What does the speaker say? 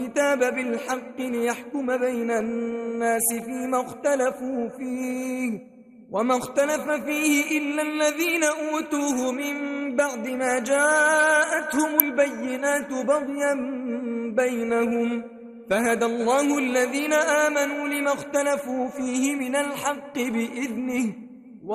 الكتاب بالحق ليحكم بين الناس فيما اختلفوا فيه وما اختلف فيه إلا الذين أوتوه من بعد ما جاءتهم البينات بغيا بينهم فهدى الله الذين آمنوا لما اختلفوا فيه من الحق بإذنه